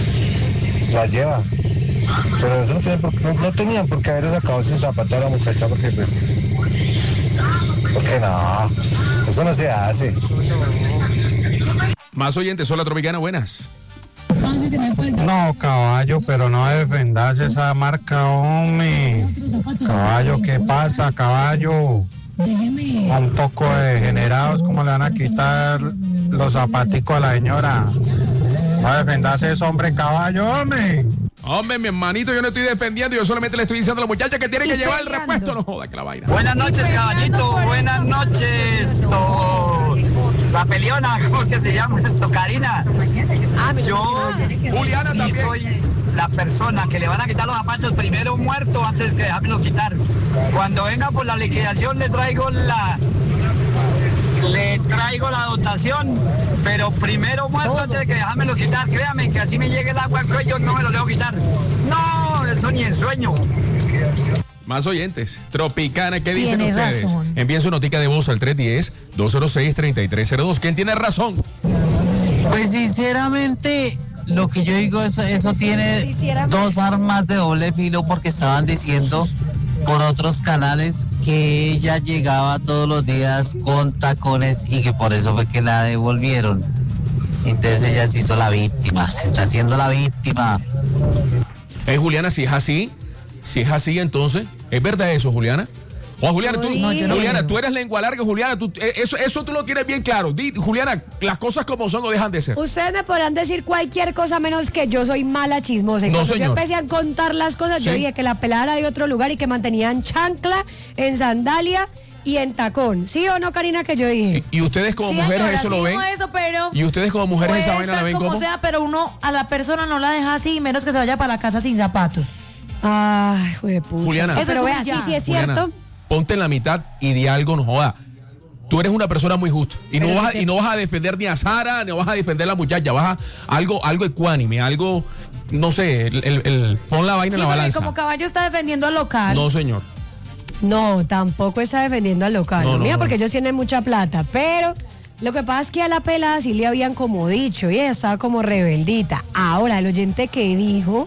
la lleva. Pero eso no, tiene por- no, no tenían por qué haber sacado sin zapato a la muchacha porque pues... Porque no, eso no se hace. Más oyentes, hola Tropicana, buenas. No, caballo, pero no defendas esa marca, hombre. Caballo, ¿qué pasa, caballo? Un poco degenerados, ¿cómo le van a quitar los zapaticos a la señora? No defendas eso, hombre, caballo, hombre. Hombre, mi hermanito, yo no estoy defendiendo, yo solamente le estoy diciendo a la muchacha que tiene Y que llevar el peleando. repuesto. No joda que la vaina. Buenas noches, caballito. Buenas noches. To- La peleona, ¿cómo es que se llama esto? Karina. Yo Juliana sí también. soy la persona que le van a quitar los zapatos primero muerto antes que dejármelos quitar. Cuando venga por la liquidación le traigo la le traigo la dotación, pero primero muerto antes de que dejármelo quitar. Créame que así me llegue el agua al cuello, no me lo dejo quitar. No, eso ni en sueño. Más oyentes. Tropicana, ¿qué dicen Tiene ustedes? razón. Envíen su notica de voz al tres uno cero, dos cero seis, tres tres cero dos. ¿Quién tiene razón? Pues sinceramente, lo que yo digo, eso, eso tiene Sinceramente. dos armas de doble filo porque estaban diciendo por otros canales que ella llegaba todos los días con tacones y que por eso fue que la devolvieron. Entonces ella se hizo la víctima, se está haciendo la víctima. Eh, Juliana, si es así, si es así, entonces, ¿es verdad eso, Juliana? O Juliana, tú, No, yo no Juliana, creo. tú eres lengua larga, Juliana, tú, eh, eso, eso tú lo tienes bien claro. Di, Juliana, las cosas como son o dejan de ser. Ustedes me podrán decir cualquier cosa menos que yo soy mala chismosa. Y No, cuando yo señor. empecé a contar las cosas, yo Sí. dije que la pelada era de otro lugar y que mantenían chancla, en sandalia y en tacón. ¿Sí o no, Karina, que yo dije? Y, y ustedes como Sí, mujeres señora, eso sí lo ven. dijo eso, pero Y ustedes como mujeres puede esa vaina la estar ven como como. sea, pero uno a la persona no la deja así, menos que se vaya para la casa sin zapatos. Ay, juepucha. Juliana. Pero Eso es vea, sí, humillar. sí es Juliana, cierto. ponte en la mitad y di algo, no joda. Tú eres una persona muy justa y no, Pero vas si a, te- y no vas a defender ni a Sara, ni vas a defender a la muchacha, vas a algo, algo ecuánime, algo, no sé, el, el- el- pon la vaina Sí, en la porque balanza. como caballo está defendiendo al local. No, señor. No, tampoco está defendiendo al local. No, No, no, mira, no. porque ellos tienen mucha plata. Pero lo que pasa es que a la pelada sí le habían como dicho y ella estaba como rebeldita. Ahora, el oyente que dijo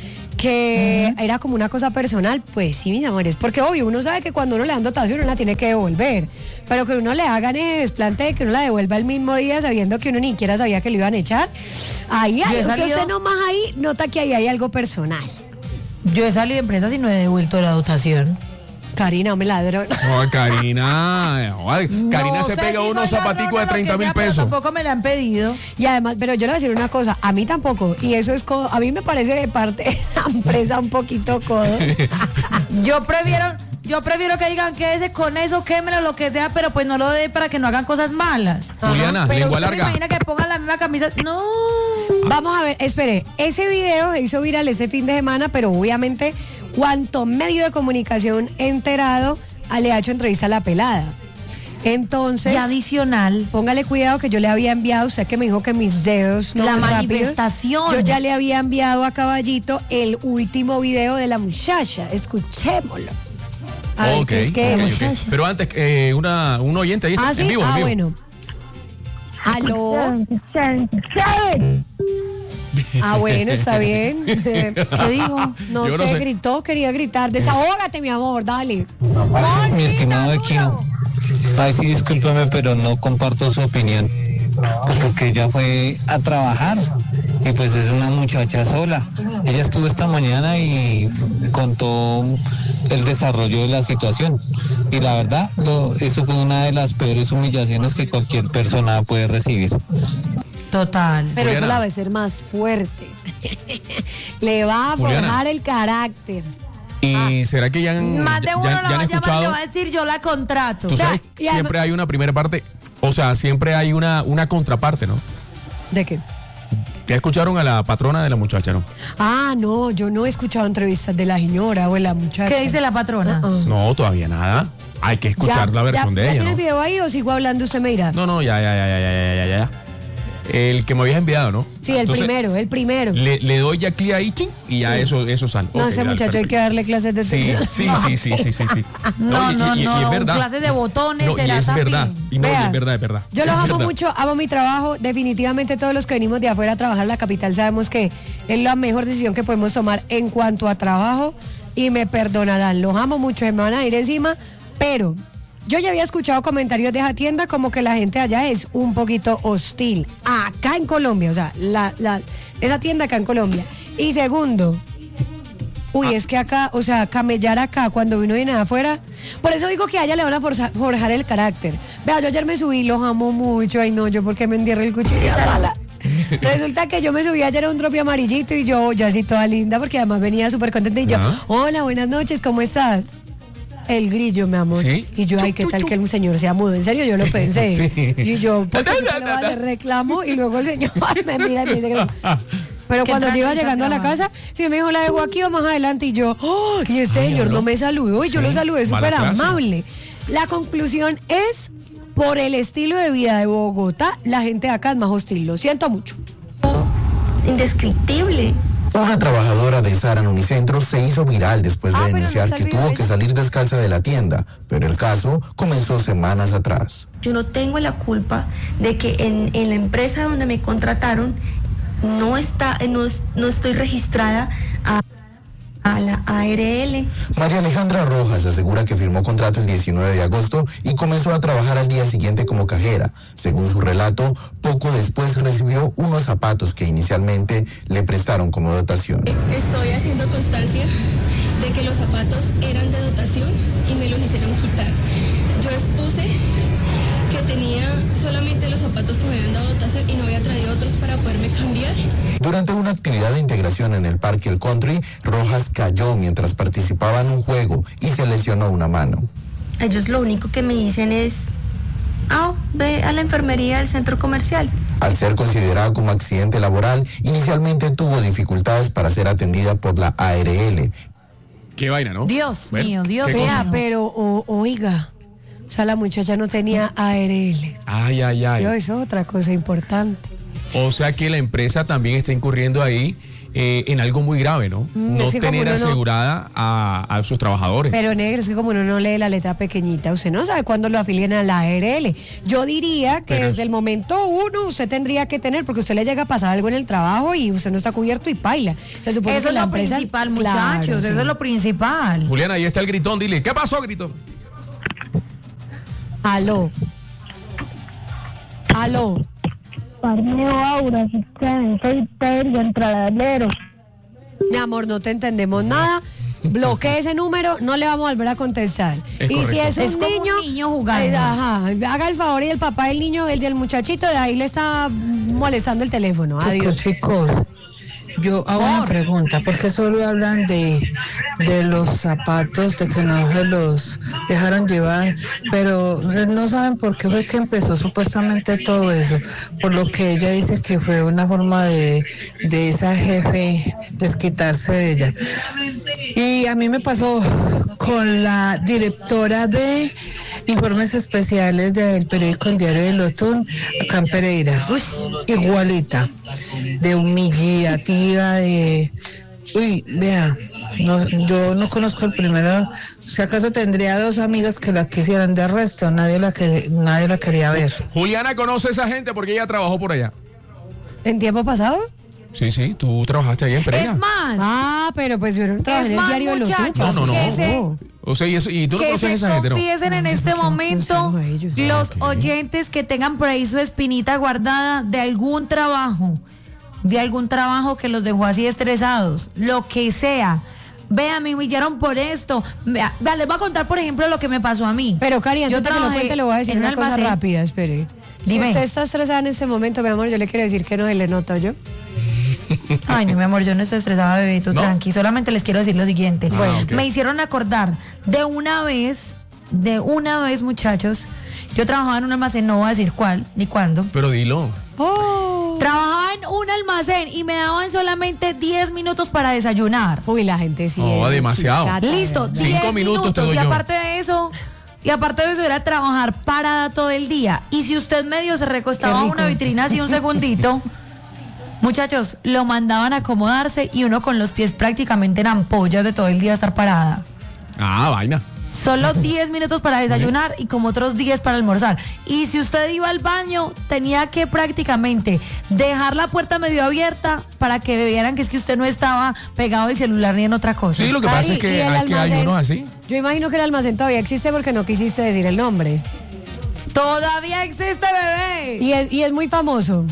que era como una cosa personal, pues sí, mis amores, porque obvio, uno sabe que cuando uno le dan dotación uno la tiene que devolver, pero que uno le hagan el desplante de que uno la devuelva el mismo día sabiendo que uno ni siquiera sabía que lo iban a echar, ahí, Yo he hay, o sea, salido- usted nomás ahí nota que ahí hay algo personal. Yo he salido de empresas y no he devuelto la dotación. Karina, me ladrón. No, Karina. joder, Karina No se sé pega si unos soy zapaticos ladrona de o lo que treinta mil sea, pero pesos. Tampoco me la han pedido. Y además, pero yo le voy a decir una cosa, a mí tampoco, y eso es co- a mí me parece de parte de la empresa un poquito codo. Yo prefiero, yo prefiero que digan quédese con eso, quémelo, lo que sea, pero pues no lo dé para que no hagan cosas malas. Juliana, Pero lengua usted me larga. imagina que pongan la misma camisa. No. Vamos a ver, espere, ese video se hizo viral ese fin de semana, pero obviamente cuanto medio de comunicación enterado le ha hecho entrevista a la pelada. Entonces, Y adicional, póngale cuidado que yo le había enviado, usted que me dijo que mis dedos no La son rápidos. manifestación. Yo ya le había enviado a Caballito el último video de la muchacha. Escuchémoslo. A ver, Ok, ¿qué es que ok, ok. Pero antes, eh, una, un oyente ahí Ah, en sí, vivo, en ah, vivo. bueno. Aló. Ah, bueno, está bien. ¿qué dijo? No Yo sé, no sé. gritó, quería gritar. Desahógate, mi amor, dale. Mi estimado Equino, ay sí, discúlpeme, pero no comparto su opinión. Pues porque ella fue a trabajar y pues es una muchacha sola. Ella estuvo esta mañana y contó el desarrollo de la situación. Y la verdad, lo- eso fue una de las peores humillaciones que cualquier persona puede recibir. Total. Pero eso Juliana. la va a hacer más fuerte. Le va a Juliana. forjar el carácter. ¿Y será que ya han, Más de ya- uno ya- la ya va han a llamar y le escuchado? va a decir yo la contrato. Tú sabes, y además- siempre hay una primera parte, o sea, siempre hay una, una contraparte, ¿no? ¿De qué? Ya escucharon a la patrona de la muchacha, ¿no? Ah, no, yo no he escuchado entrevistas de la señora o de la muchacha. ¿Qué dice la patrona? Uh-uh. No, todavía nada. Hay que escuchar Ya- la versión ya- de ¿ya ella, tiene ¿no? el video ahí o sigo hablando? Usted me dirá. No, no, ya, ya, ya, ya, ya, ya, ya, ya. El que me habías enviado, ¿no? Sí, el Entonces, primero, el primero. Le, le doy ya clic ahí, ching, y ya eso, eso sale. No, Ok, ese dale, muchacho hay perfecto. que darle clases de Sí, texto. sí, sí, sí, sí, sí, sí. No, y- no, y- y no, es verdad. clases de botones No, y será es también. verdad. Y no, y Vea, es verdad, es verdad. Yo los Es amo verdad. mucho, amo mi trabajo. Definitivamente todos los que venimos de afuera a trabajar en la capital sabemos que es la mejor decisión que podemos tomar en cuanto a trabajo y me perdonarán. Los amo mucho, se me van a ir encima, pero yo ya había escuchado comentarios de esa tienda como que la gente allá es un poquito hostil. Acá en Colombia, o sea, la, la, esa tienda acá en Colombia. Y segundo, uy, es que acá, o sea, camellar acá cuando uno viene de afuera. Por eso digo que a ella le van a forza- forjar el carácter. Vea, yo ayer me subí, los amo mucho. Ay, no, yo porque me entierro el cuchillo a sala. Resulta que yo me subí ayer a un tropi amarillito y yo ya así toda linda porque además venía súper contenta y yo, Ajá. hola, buenas noches, ¿cómo estás? El grillo, mi amor. ¿Sí? Y yo, ay, ¿qué tal que el señor sea mudo? En serio, yo lo pensé. Sí. Y yo, ¿por qué yo le voy a hacer reclamo? Y luego el señor me mira y me dice que no. Pero ¿Qué cuando yo iba tranza llegando a la trabaja? casa, sí me dijo, la dejo aquí o más adelante. Y yo, oh, y este Ay, señor no. no me saludó. Y yo Sí, lo saludé mala súper clase. amable. La conclusión es, por el estilo de vida de Bogotá, la gente de acá es más hostil. Lo siento mucho. Indescriptible. Una trabajadora de Sara en Unicentro se hizo viral después de Ah, pero no denunciar está el que video tuvo de que ella. salir descalza de la tienda, pero el caso comenzó semanas atrás. Yo no tengo la culpa de que en, en la empresa donde me contrataron no está, no, es- no estoy registrada a, a la A R L. María Alejandra Rojas asegura que firmó contrato el diecinueve de agosto y comenzó a trabajar al día siguiente como cajera. Según su relato, poco después recibió unos zapatos que inicialmente le prestaron como dotación. Estoy haciendo constancia de que los zapatos eran de dotación y me los hicieron quitar. Yo expuse que tenía solamente los zapatos que me habían dado dotación y no había traído otros para poderme cambiar. Durante una actividad de integración en el Parque El Country, Rojas cayó mientras participaba en un juego y se lesionó una mano. Ellos lo único que me dicen es, ah, ve a la enfermería del centro comercial. Al ser considerada como accidente laboral, inicialmente tuvo dificultades para ser atendida por la A R L. Qué vaina, ¿no? Dios Bueno, mío, Dios qué mío. Vea, pero o- oiga, o sea, la muchacha no tenía A R L. Ay, ay, ay. Pero eso es otra cosa importante. O sea que la empresa también está incurriendo ahí eh, en algo muy grave, ¿no? Mm, no es que como tener uno no- asegurada a, a sus trabajadores. Pero negro, es que como uno no lee la letra pequeñita, usted no sabe cuándo lo afilian a la A R L. Yo diría que Pero- desde el momento uno usted tendría que tener, porque usted le llega a pasar algo en el trabajo y usted no está cubierto y paila. Se supone Eso que es la lo empresa, principal, Claro, muchachos, sí. eso es lo principal. Juliana, ahí está el gritón, dile, ¿qué pasó, gritón? Aló. Aló. Parneo Aura, soy Pedro Entradalero. Mi amor, no te entendemos nada. Bloquee ese número, no le vamos a volver a contestar. Es y si correcto. es un Es como un niño, niño jugando. ay, ajá, haga el favor y el papá del niño, el del muchachito, de ahí le está molestando el teléfono. Adiós. Chicos, yo hago una pregunta, ¿por qué solo hablan de, de los zapatos, de que no se los dejaron llevar, pero no saben por qué fue que empezó supuestamente todo eso? Por lo que ella dice que fue una forma de, de esa jefe desquitarse de ella. Y a mí me pasó con la directora de informes especiales del periódico El Diario de Lotún, acá en Pereira. Igualita, de humillativa, de... Uy, vea, no, yo no conozco el primero. Si acaso tendría dos amigas que la quisieran, de resto nadie la, que, nadie la quería ver. Juliana conoce a esa gente porque ella trabajó por allá. ¿En tiempo pasado? Sí, sí, tú trabajaste ahí en Pereira. Es más, Ah, pero pues yo no trabajé Es en el más, diario de los muchachos, No, no, no. que se- O sea, y, eso, y tú no que conoces a se esa gente, ¿no? confiesen en este momento a ellos. los oyentes que tengan por ahí su espinita guardada de algún trabajo, de algún trabajo que los dejó así estresados, lo que sea. Vea, me humillaron por esto. Vea, vea, les voy a contar, por ejemplo, lo que me pasó a mí. Pero, Cari, antes Yo de que lo trabajé cuente, le voy a decir en un una cosa almacén. rápida, espere. Dime. Si usted está estresada en este momento, mi amor, yo le quiero decir que no se le nota, ¿yo? Ay, no, mi amor, yo no estoy estresada, bebé, tú ¿No? tranqui. Solamente les quiero decir lo siguiente. Ah, ok. Me hicieron acordar de una vez, de una vez, muchachos. Yo trabajaba en un almacén, no voy a decir cuál ni cuándo. Pero dilo. Oh. Trabajaba en un almacén y me daban solamente diez minutos para desayunar. Uy, la gente sí. Oh, es demasiado. chicata, Listo, ¿verdad? Cinco diez minutos te doy Y yo. aparte de eso, y aparte de eso era trabajar parada todo el día. Y si usted medio se recostaba Qué a rico. una vitrina así un segundito, muchachos, lo mandaban a acomodarse y uno con los pies prácticamente en ampollas de todo el día estar parada. Ah, vaina. Solo diez minutos para desayunar y como otros diez para almorzar. Y si usted iba al baño, tenía que prácticamente dejar la puerta medio abierta para que vieran que es que usted no estaba pegado al celular ni en otra cosa. Sí, lo que Cari, pasa es ¿y que, el hay, que hay almacén? unos así. Yo imagino que el almacén todavía existe porque no quisiste decir el nombre. Todavía existe, bebé. Y es, y es muy famoso.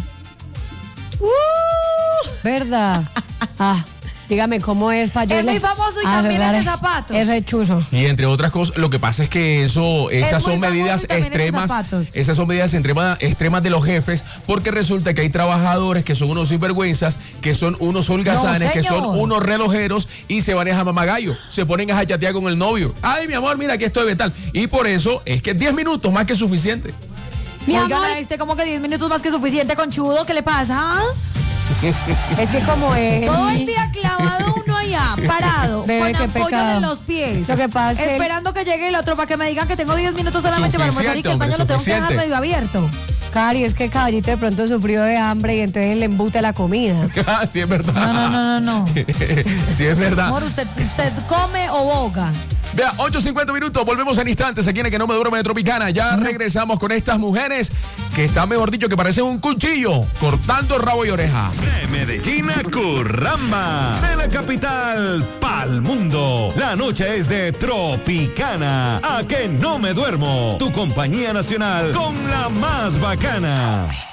¿Verdad? Ah, dígame cómo es para yo Es le- muy famoso y Ah, también es de cerrar- zapatos. Es rechuzo. Y entre otras cosas, lo que pasa es que eso, esas muy son famoso medidas y también es de extremas, zapatos. esas son medidas extremas, extremas de los jefes, porque resulta que hay trabajadores que son unos sinvergüenzas, que son unos holgazanes, No, que son señor. unos relojeros y se van a mamagallo, se ponen a chatear con el novio. Ay, mi amor, mira, aquí estoy de tal. Y por eso es que diez minutos más que suficiente. Mi Oiga, amor, ¿viste como que diez minutos más que suficiente, conchudo? ¿Qué le pasa? es que como es. Todo el día clavado uno allá, parado, Bebé, con qué ampollas pecado. en los pies. Lo que pasa es que- esperando que llegue el otro para que me digan que tengo diez minutos solamente para almorzar y que el Suficiente, baño lo tengo que hombre, dejar suficiente. medio abierto. Cari, es que Caballito de pronto sufrió de hambre y entonces le embute la comida. Ah, sí, es verdad. No, no, no, no, no. Sí, es verdad. Amor, usted, usted come o boga. Vea, ocho cincuenta minutos, volvemos en instantes aquí en el Que No Me Duerme de Tropicana. Ya regresamos con estas mujeres que están, mejor dicho, que parecen un cuchillo cortando rabo y oreja. De Medellín a Curramba, de la capital pa'l mundo. La noche es de Tropicana. A Que No Me Duermo, tu compañía nacional con la más bacana.